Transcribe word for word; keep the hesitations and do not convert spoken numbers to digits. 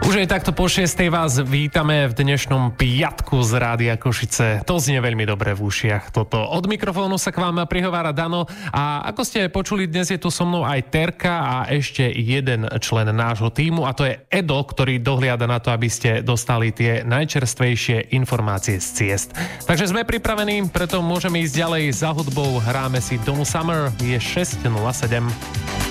Už aj takto po šiestej vás vítame v dnešnom piatku z Rádia Košice. To znie veľmi dobre v ušiach toto. Od mikrofónu sa k vám prihovára Dano a ako ste počuli, dnes je tu so mnou aj Terka a ešte jeden člen nášho tímu a to je Edo, ktorý dohliada na to, aby ste dostali tie najčerstvejšie informácie z ciest. Takže sme pripravení, preto môžeme ísť ďalej za hudbou. Hráme si Donu Summer, je šesť nula sedem.